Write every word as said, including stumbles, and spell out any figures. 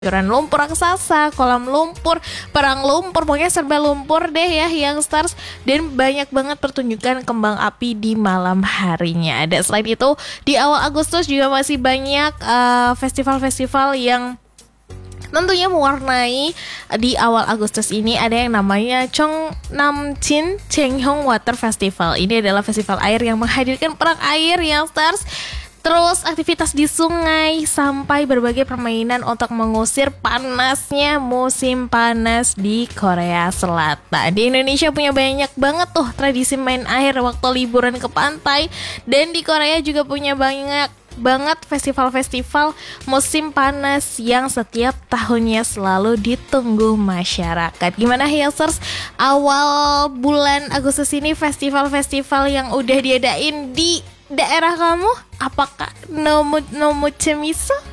Curan lumpur raksasa, kolam lumpur, perang lumpur, pokoknya serba lumpur deh ya yang stars. Dan banyak banget pertunjukan kembang api di malam harinya. Dan selain itu di awal Agustus juga masih banyak uh, festival-festival yang tentunya mewarnai di awal Agustus ini. Ada yang namanya Cheongnamjin Changhyong Water Festival. Ini adalah festival air yang menghadirkan perang air yang stars. Terus aktivitas di sungai sampai berbagai permainan untuk mengusir panasnya musim panas di Korea Selatan. Di Indonesia punya banyak banget tuh tradisi main air waktu liburan ke pantai. Dan di Korea juga punya banyak banget festival-festival musim panas yang setiap tahunnya selalu ditunggu masyarakat. Gimana Hillsers, awal bulan Agustus ini festival-festival yang udah diadain di daerah kamu? Apakah nomu nomu cemiso?